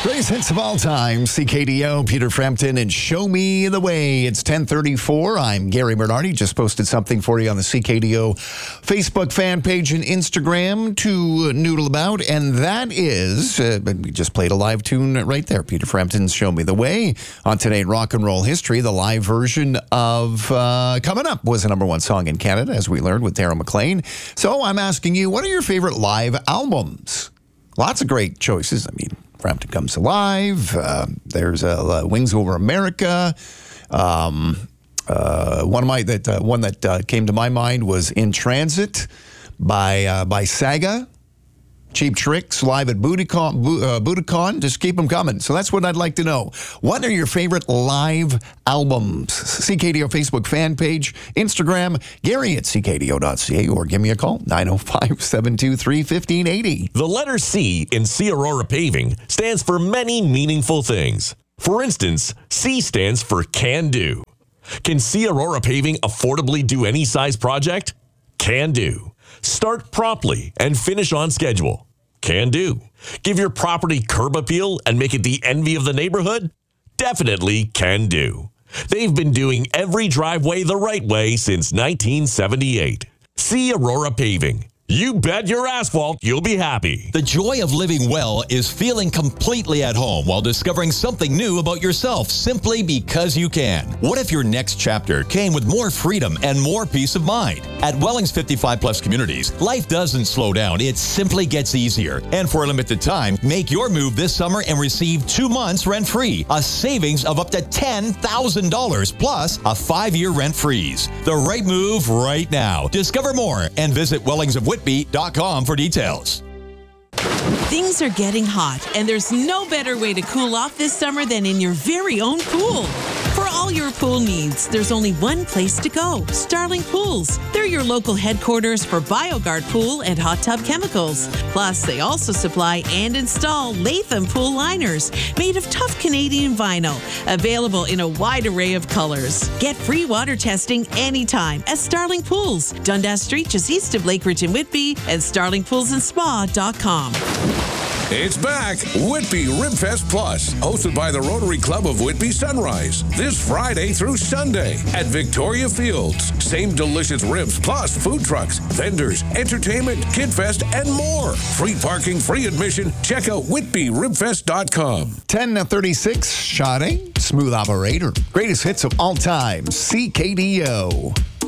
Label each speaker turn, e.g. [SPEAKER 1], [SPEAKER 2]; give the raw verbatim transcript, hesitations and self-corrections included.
[SPEAKER 1] Greatest hits of all time, C K D O, Peter Frampton, and Show Me the Way. It's ten thirty-four. I'm Gary Bernardi. Just posted something for you on the C K D O Facebook fan page and Instagram to noodle about, and that is, uh, we just played a live tune right there, Peter Frampton's Show Me the Way. On Today in Rock and Roll History, the live version of uh, Coming Up was the number one song in Canada, as we learned with Tara McLean. So I'm asking you, what are your favorite live albums? Lots of great choices. I mean, Frampton Comes Alive. Uh, there's uh, Wings Over America. Um, uh, one of my that uh, one that uh, came to my mind was In Transit by uh, by Saga. Cheap Tricks live at Budokan, uh, Budokan. Just keep them coming. So that's what I'd like to know. What are your favorite live albums? C K D O Facebook fan page, Instagram, Gary at C K D O dot C A, or give me a call, nine oh five, seven two three, one five eight oh.
[SPEAKER 2] The letter C in C Aurora Paving stands for many meaningful things. For instance, C stands for Can Do. Can C Aurora Paving affordably do any size project? Can do. Start promptly and finish on schedule. Can do. Give your property curb appeal and make it the envy of the neighborhood? Definitely can do. They've been doing every driveway the right way since nineteen seventy-eight. See Aurora Paving. You bet your asphalt you'll be happy.
[SPEAKER 3] The joy of living well is feeling completely at home while discovering something new about yourself simply because you can. What if your next chapter came with more freedom and more peace of mind? At Wellings fifty-five plus communities, life doesn't slow down. It simply gets easier. And for a limited time, make your move this summer and receive two months rent-free, a savings of up to ten thousand dollars plus a five-year rent freeze. The right move right now. Discover more and visit Wellings of Whitby dot com for details.
[SPEAKER 4] Things are getting hot, and there's no better way to cool off this summer than in your very own pool. For all your pool needs, there's only one place to go, Starling Pools. They're your local headquarters for BioGuard pool and hot tub chemicals. Plus, they also supply and install Latham pool liners made of tough Canadian vinyl, available in a wide array of colors. Get free water testing anytime at Starling Pools, Dundas Street, just east of Lakeridge and Whitby, and starling pools and spa dot com.
[SPEAKER 5] It's back, Whitby Ribfest Plus, hosted by the Rotary Club of Whitby Sunrise, this Friday through Sunday at Victoria Fields. Same delicious ribs, plus food trucks, vendors, entertainment, kid fest, and more. Free parking, free admission. Check out whitby ribfest dot com.
[SPEAKER 1] ten thirty-six, Sade, Smooth Operator. Greatest hits of all time, C K D O.